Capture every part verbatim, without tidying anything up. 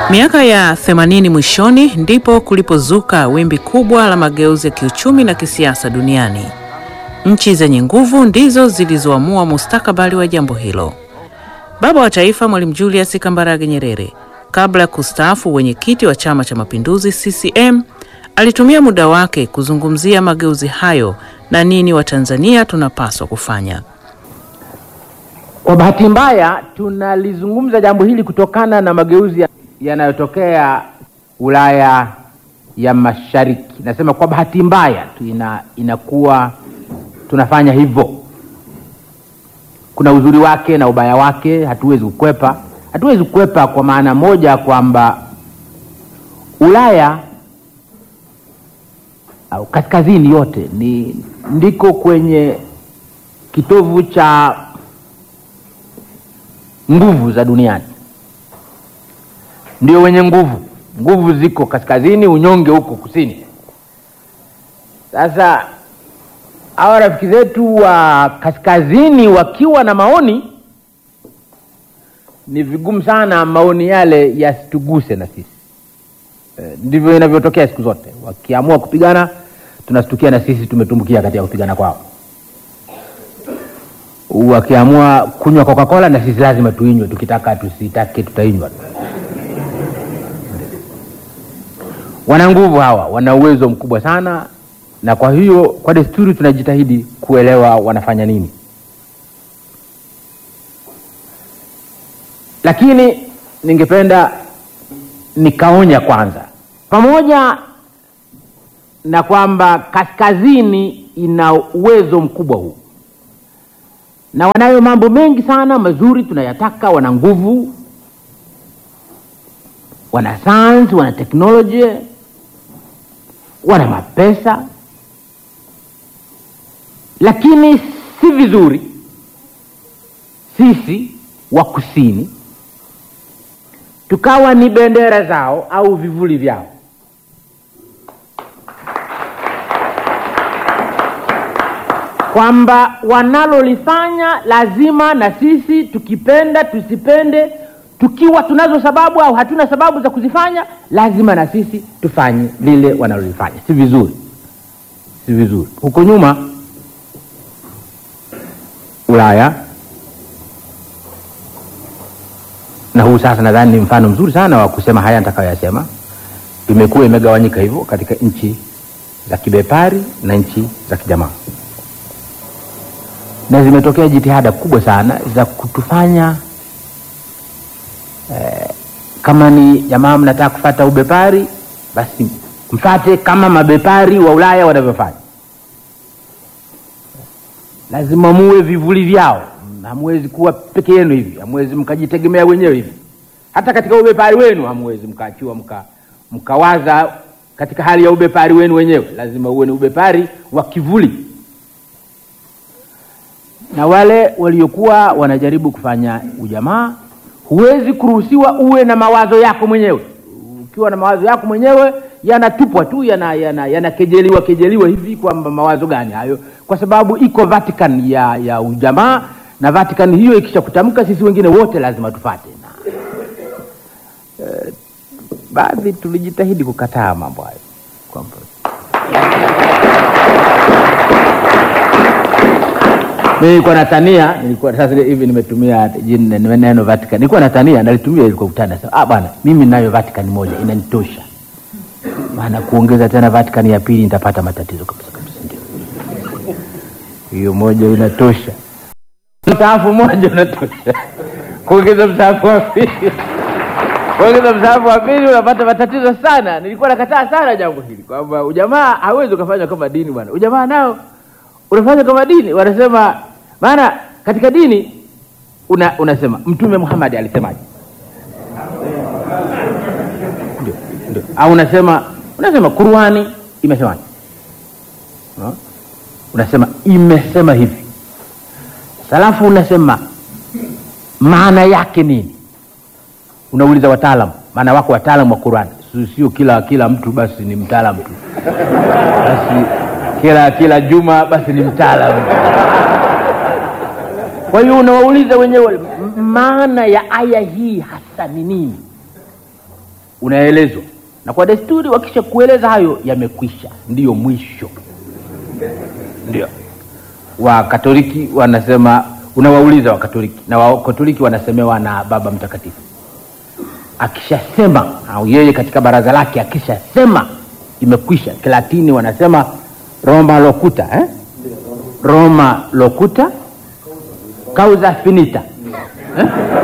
Miaka ya themanini mwishoni ndipo kulipozuka wimbi kubwa la mageuzi ya kiuchumi na kisiasa duniani. Nchi zenye nguvu ndizo zilizoamua mustakabali wa jambo hilo. Baba wa Taifa Mwalimu Julius Kambarage Nyerere, kabla ya kustaafu wenyekiti wa Chama cha Mapinduzi C C M, alitumia muda wake kuzungumzia mageuzi hayo na nini Watanzania tunapaswa kufanya. Kwa bahati mbaya tunalizungumza jambo hili kutokana na mageuzi yanayotokea Ulaya ya Mashariki. Nasema kwa bahati mbaya tu ina, inakuwa tunafanya hivyo. Kuna uzuri wake na ubaya wake, hatuwezi kukwepa. Hatuwezi kukwepa kwa maana moja kwamba Ulaya au kaskazini yote ni ndiko kwenye kitovu cha nguvu za duniani. Ndio wenye nguvu. Nguvu ziko kaskazini, unyonge huko kusini. Sasa hawa rafiki zetu wa kaskazini wakiwa na maoni, ni vigumu sana maoni yale yasituguse na sisi. E, ndivyo inavyotokea siku zote. Wakiamua kupigana, tunastukia na sisi tumetumbukia katika kupigana kwao. Wakiamua kunywa Coca-Cola, na sisi lazima tuinywe, tukitaka tusitake tutainywa. Wana nguvu hawa, wana uwezo mkubwa sana, na kwa hiyo kwa desturi tunajitahidi kuelewa wanafanya nini. Lakini ningependa nikaonya kwanza, pamoja na kwamba kaskazini ina uwezo mkubwa huu na wanayo mambo mengi sana mazuri tunayataka, wana nguvu, wana science, wana technology, wana mapesa, lakini si vizuri sisi wa kusini tukawa ni bendera zao au vivuli vyao. Kwamba wanalolifanya lazima na sisi tukipenda tusipende, tukiwa tunazo sababu au hatuna sababu za kuzifanya, lazima na sisi tufanye lile wanalolifanya. Si vizuri. Si vizuri. Huko nyuma Ulaya, na huu sasa nadhani ni mfano mzuri sana wa kusema haya nitakayoyasema, imekuwa imegawanyika hivyo katika nchi za kibepari na nchi za kijamaa. Na zimetokea jitihada kubwa sana za kutufanya eh, kama ni jamaa mnataka kufuata ubepari, basi mfate kama mabepari wa Ulaya wanavyofanya. Lazima muwe vivuli vyao. Hamwezi kuwa peke yenu hivi, hamwezi mkajitegemea wenyewe hivi. Hata katika ubepari wenu hamwezi mkaachiwa mka mkawaza katika hali ya ubepari wenu wenyewe. Lazima uwe ni ubepari wa kivuli. Na wale waliokuwa wanajaribu kufanya ujamaa, huwezi kuruhusiwa uwe na mawazo yako mwenyewe. Ukiwa na mawazo yako mwenyewe yanatupwa tu, yana yana yanakejeliwa kejeliwa hivi kwamba mawazo gani hayo, kwa sababu iko Vatican ya ya ujamaa, na Vatican hiyo ikisha kutamka sisi wengine wote lazima tufate. Na e, baadhi tulijitahidi kukataa mambo hayo kwamba mimi kwa Natania nilikuwa sasa hivi nimetumia jina neno Vatican. Nilikuwa Natania nalitumia ilikuwa kutana. Ah bwana, mimi ninayo Vatican moja inanitosha. Maana kuongeza tena Vatican ya pili nitapata matatizo kabisa kabisa. Ndio. Hiyo moja inatosha. Mstaafu moja unatosha. Kuongeza mstaafu wa pili. Kuongeza mstaafu wa pili unapata matatizo sana. Nilikuwa nakataa sana jambo hili kwamba ujamaa hauwezi kufanya kama dini bwana. Ujamaa nao unafanya kama dini. Wanasema maana katika dini una, unasema Mtume Muhammad alisemaje? Ndio, ndio. Au unasema unasema Qur'ani imesemaje? No? Unasema imesema hivi. Salafu unasema maana yake nini? Unauliza wataalamu, maana wako wataalamu wa Qur'ani. Sio kila kila mtu basi ni mtaalamu tu. Basi kila kila juma basi ni mtaalamu. Kwa hiyo unawauliza wenyewe maana ya aya hii hasa ni nini? unaelezwa, na kwa desturi wakisha kueleza hayo yamekwisha, ndiyo mwisho. Ndio wa Katoliki wanasema, unawauliza wa Katoliki, na wa Katoliki wanasemewa na Baba Mtakatifu. Akishasema au yeye katika baraza lake akishasema imekwisha, Kilatini wanasema Roma locuta, eh? Roma locuta causa finita, eh?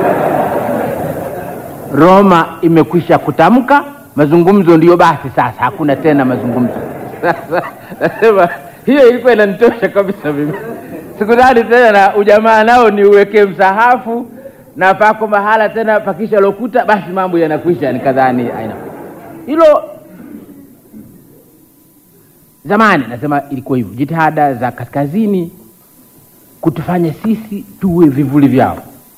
Roma imekwisha kutamka, mazungumzo ndiyo basi sasa, hakuna tena mazungumzo. Nasema hiyo ilikuwa inanitosha kabisa mimi. Sikudhani tena na ujamaa nao ni uweke msahafu na pako mahala tena pakisha lokuta basi mambo yanakwisha, nikadhani aina. Hilo zamani nasema ilikuwa hivyo. Jitihada za kaskazini kutufanya sisi tuwe vivuli vyao.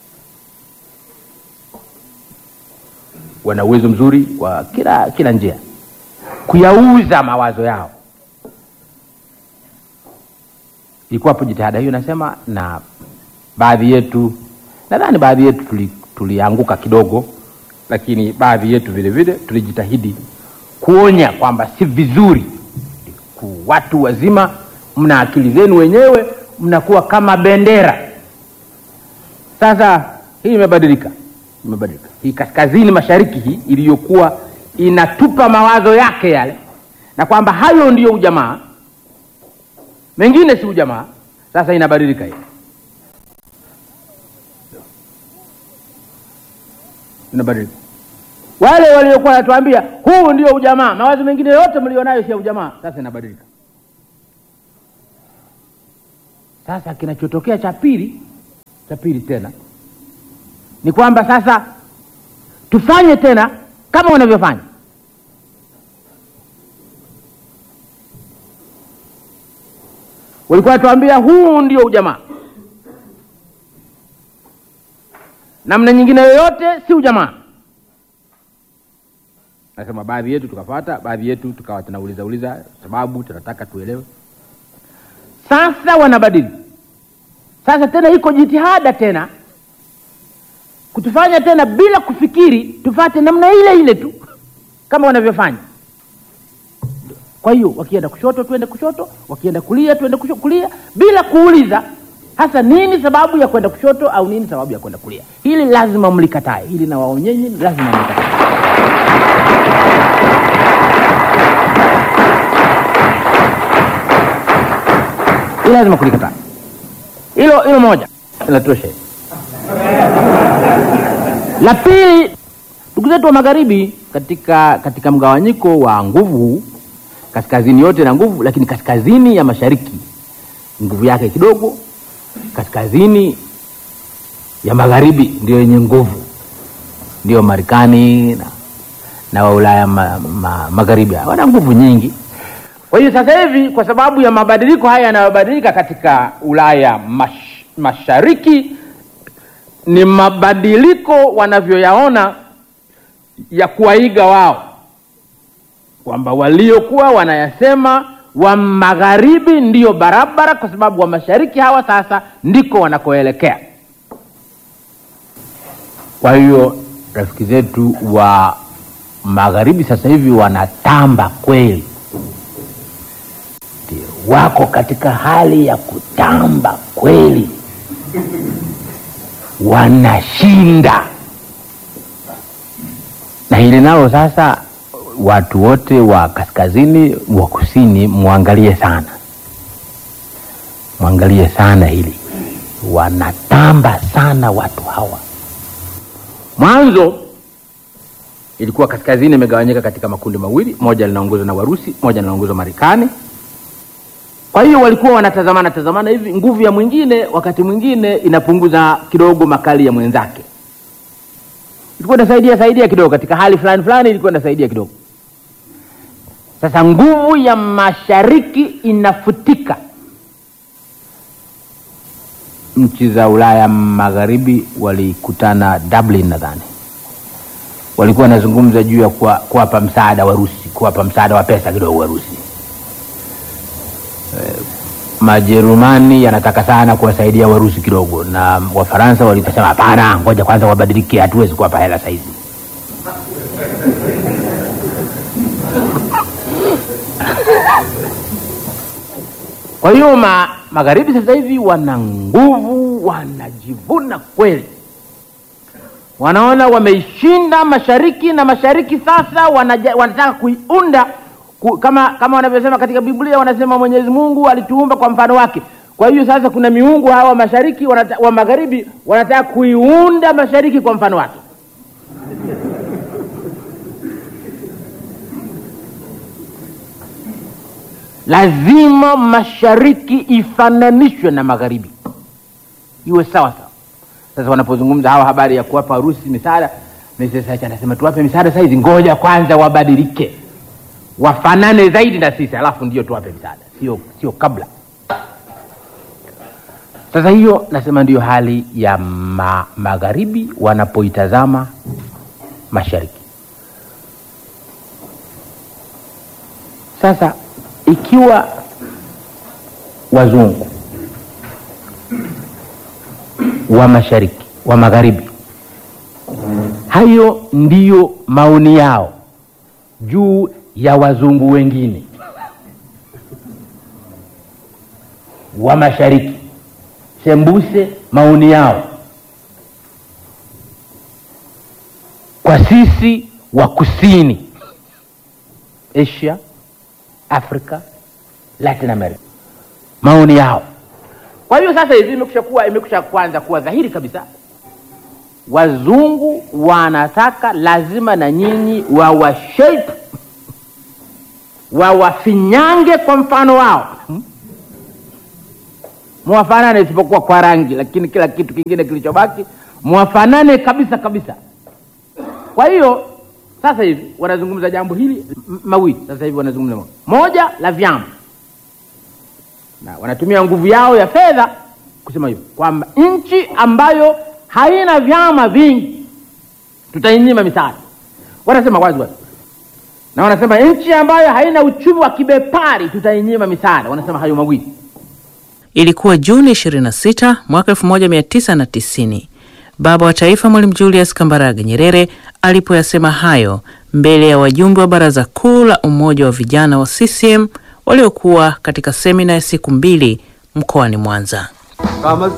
Wana uwezo mzuri wa kila kila njia kuyauza mawazo yao. Ilikuwa hapo jitihada hiyo nasema, na baadhi yetu, nadhani baadhi yetu tuli, tulianguka kidogo, lakini baadhi yetu vile vile tulijitahidi kuonya kwamba si vizuri ku watu wazima mna akili zenu wenyewe mnakuwa kama bendera. Sasa hii imebadilika, imebadilika. Hii kaskazini mashariki hii iliyokuwa inatupa mawazo yake yale, na kwamba hayo ndiyo ujamaa, mengine si ujamaa, sasa inabadilika hii. Inabadilika. Wale waliokuwa wanatuambia huu ndio ujamaa, mawazo mengine yote mlionayo si ujamaa, sasa inabadilika. Sasa kinachotokea cha pili, cha pili tena ni kwamba sasa tufanye tena kama wanavyofanya. Walikuwa wanatuambia huu ndio ujamaa, namna nyingine yoyote si ujamaa. Nasema baadhi yetu tukafuata, baadhi yetu tukawa tunauliza uliza sababu tunataka tuelewe. Sasa wanabadili. Sasa tena iko jitihada tena kutufanya tena bila kufikiri tufate namna ile ile tu kama wanavyofanya. Kwa hiyo wakienda kushoto tuende kushoto, wakienda kulia tuende kulia, bila kuuliza hasa nini sababu ya kwenda kushoto au nini sababu ya kwenda kulia. Hili lazima mlikatae, hili na waonyenyi lazima mlikatae. Hili lazima kulikataa. Hilo hilo moja linatosha. La pili, ndugu zetu wa magharibi katika katika mgawanyiko wa nguvu, kaskazini yote na nguvu, lakini kaskazini ya mashariki nguvu yake kidogo, kaskazini ya magharibi ndio yenye nguvu, ndio Marekani na na wa Ulaya ma, ma, magharibi wana nguvu nyingi. Kwa hiyo sasa hivi kwa sababu ya mabadiliko haya yanayobadilika katika Ulaya mash, mashariki, ni mabadiliko wanavyoyaona ya kuwaiga wao, kwamba waliokuwa wanayasema wa magharibi ndio barabara, kwa sababu wa mashariki hawa sasa ndiko wanakoelekea. Kwa hiyo rafiki zetu wa magharibi sasa hivi wanatamba kweli, wako katika hali ya kutamba kweli, wanashinda. Na hili nalo sasa watu wote wa kaskazini wa kusini muangalie sana, muangalie sana hili, wanatamba sana watu hawa. Mwanzo ilikuwa kaskazini imegawanyika katika makundi mawili, moja linaongozwa na Warusi, moja linaongozwa Marekani. Kwa hiyo walikuwa wanatazamana tazamana hivi, nguvu ya mwingine wakati mwingine inapunguza kidogo makali ya mwenzake. Ilikuwa inasaidia saidia kidogo katika hali fulani fulani, ilikuwa inasaidia kidogo. Sasa nguvu ya mashariki inafutika. Nchi za Ulaya magharibi walikutana Dublin nadhani. Walikuwa wanazungumza juu ya kuwapa msaada Warusi, kuwapa msaada wa pesa kidogo Warusi. E, Majerumani yanataka sana kuwasaidia Warusi kidogo, na Wafaransa walisema hapana, ngoja kwanza wabadilike, hatuwezi kuwapa hela saizi. Kwa hiyo ma, magharibi sasa hivi wana nguvu, wanajivuna kweli, wanaona wameishinda mashariki, na mashariki sasa wanaja, wanataka kuiunda ku, kama kama wanavyosema katika Biblia, wanasema Mwenyezi Mungu alituumba kwa mfano wake. Kwa hiyo sasa kuna miungu hawa mashariki wanata, wa magharibi wanataka kuiunda mashariki kwa mfano wake. Lazima mashariki ifananishwe na magharibi, iwe sawa sawa. Sasa wanapozungumza hawa habari ya kuwapa Urusi misaada, sasa anasema tuwape misaada sasa hizi, ngoja kwanza wabadilike, wafanane zaidi na sisi, alafu ndio tuwape misaada, sio sio kabla. Sasa hiyo nasema ndio hali ya ma, magharibi wanapoitazama mashariki. Sasa ikiwa wazungu wa mashariki, wa magharibi, hayo ndiyo maoni yao juu ya wazungu wengine wa mashariki, sembuse maoni yao kwa sisi wa kusini, Asia, Afrika, Latin America, maoni yao. Kwa hiyo sasa hivi imekusha kuwa imekusha kwanza kuwa dhahiri kabisa, wazungu wanataka lazima na nyinyi wa wa shape, wa wafinyange kwa mfano wao, hmm? Muwafanane isipokuwa kwa rangi, lakini kila kitu kingine kilichobaki muwafanane kabisa kabisa. Kwa hiyo sasa hivi wanazungumza jambo hili mawili. Sasa hivi wanazungumza moja la vyama, na wanatumia nguvu yao ya fedha kusema hivyo kwamba nchi ambayo haina vyama vingi tutainyima misaada. Wanasema wazi wazi. Na wanasema nchi ambayo haina uchumi wa kibepari tutainyima misaada. Wanasema hayo mawili. Ilikuwa Juni ishirini na sita mwaka elfu moja mia tisa tisini. Baba wa Taifa Mwalimu Julius Kambarage Nyerere alipoyasema hayo mbele ya wajumbe wa Baraza Kuu la Umoja wa Vijana wa C C M waliokuwa katika semina ya siku mbili mkoani Mwanza. Kama